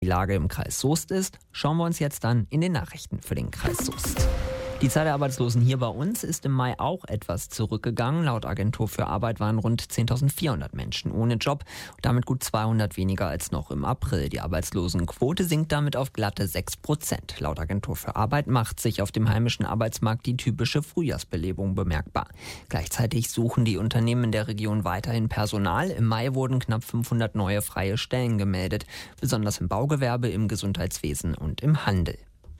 Die Lage im Kreis Soest ist, schauen wir uns jetzt an in den Nachrichten für den Kreis Soest. Die Zahl der Arbeitslosen hier bei uns ist im Mai auch etwas zurückgegangen. Laut Agentur für Arbeit waren rund 10.400 Menschen ohne Job, damit gut 200 weniger als noch im April. Die Arbeitslosenquote sinkt damit auf glatte 6%. Laut Agentur für Arbeit macht sich auf dem heimischen Arbeitsmarkt die typische Frühjahrsbelebung bemerkbar. Gleichzeitig suchen die Unternehmen in der Region weiterhin Personal. Im Mai wurden knapp 500 neue freie Stellen gemeldet, besonders im Baugewerbe, im Gesundheitswesen und im Handel.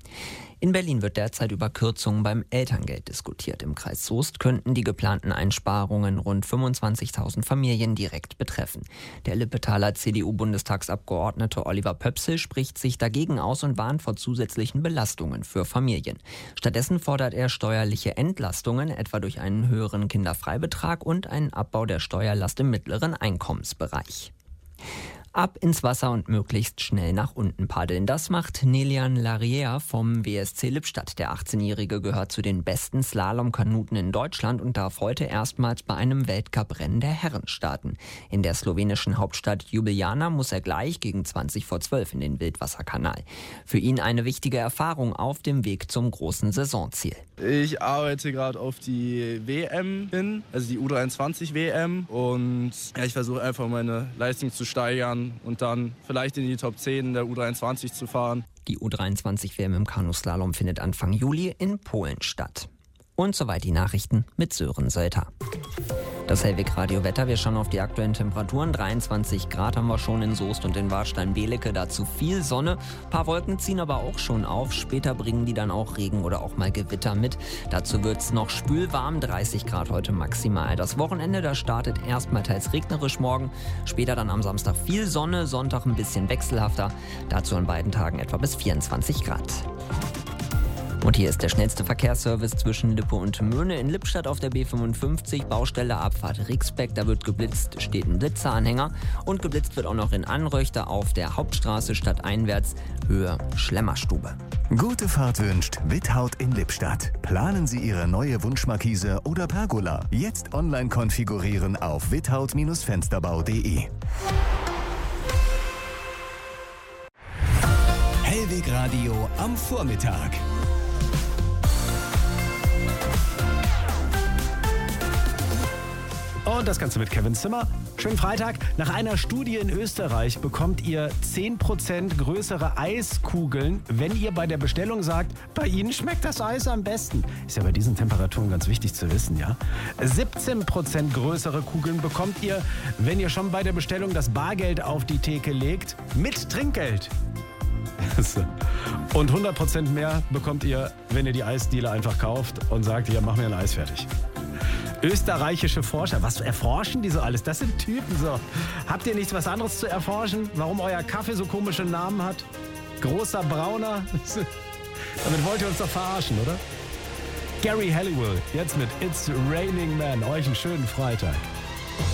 In Berlin wird derzeit über Kürzungen beim Elterngeld diskutiert. Im Kreis Soest könnten die geplanten Einsparungen rund 25.000 Familien direkt betreffen. Der Lippetaler CDU-Bundestagsabgeordnete Oliver Pöpsel spricht sich dagegen aus und warnt vor zusätzlichen Belastungen für Familien. Stattdessen fordert er steuerliche Entlastungen, etwa durch einen höheren Kinderfreibetrag und einen Abbau der Steuerlast im mittleren Einkommensbereich. Ab ins Wasser und möglichst schnell nach unten paddeln. Das macht Nelian Larrière vom WSC Lippstadt. Der 18-Jährige gehört zu den besten Slalomkanuten in Deutschland und darf heute erstmals bei einem Weltcuprennen der Herren starten. In der slowenischen Hauptstadt Ljubljana muss er gleich gegen 20:12 in den Wildwasserkanal. Für ihn eine wichtige Erfahrung auf dem Weg zum großen Saisonziel. Ich arbeite gerade auf die WM hin, also die U23 WM, und ich versuche einfach meine Leistung zu steigern und dann vielleicht in die Top 10 der U23 zu fahren. Die U23-WM im Kanuslalom findet Anfang Juli in Polen statt. Und soweit die Nachrichten mit Sören Sölter. Das Hellwig-Radio-Wetter, wir schauen auf die aktuellen Temperaturen. 23 Grad haben wir schon in Soest und in Warstein-Belecke. Dazu viel Sonne. Ein paar Wolken ziehen aber auch schon auf. Später bringen die dann auch Regen oder auch mal Gewitter mit. Dazu wird es noch spülwarm. 30 Grad heute maximal. Das Wochenende, das startet erstmal teils regnerisch morgen. Später dann am Samstag viel Sonne. Sonntag ein bisschen wechselhafter. Dazu an beiden Tagen etwa bis 24 Grad. Und hier ist der schnellste Verkehrsservice zwischen Lippe und Möhne. In Lippstadt auf der B55, Baustelle Abfahrt Rixbeck. Da wird geblitzt, steht ein Blitzeranhänger. Und geblitzt wird auch noch in Anröchter auf der Hauptstraße stadteinwärts, Höhe Schlemmerstube. Gute Fahrt wünscht Without in Lippstadt. Planen Sie Ihre neue Wunschmarkise oder Pergola. Jetzt online konfigurieren auf without-fensterbau.de. Hellwig Radio am Vormittag. Und das Ganze mit Kevin Zimmer. Schönen Freitag. Nach einer Studie in Österreich bekommt ihr 10% größere Eiskugeln, wenn ihr bei der Bestellung sagt, bei Ihnen schmeckt das Eis am besten. Ist ja bei diesen Temperaturen ganz wichtig zu wissen, ja? 17% größere Kugeln bekommt ihr, wenn ihr schon bei der Bestellung das Bargeld auf die Theke legt, mit Trinkgeld. Und 100% mehr bekommt ihr, wenn ihr die Eisdiele einfach kauft und sagt, hier, mach mir ein Eis fertig. Österreichische Forscher, was erforschen die so alles? Das sind Typen so. Habt ihr nichts was anderes zu erforschen? Warum euer Kaffee so komische Namen hat? Großer Brauner? Damit wollt ihr uns doch verarschen, oder? Gary Halliwell, jetzt mit It's Raining Man. Euch einen schönen Freitag.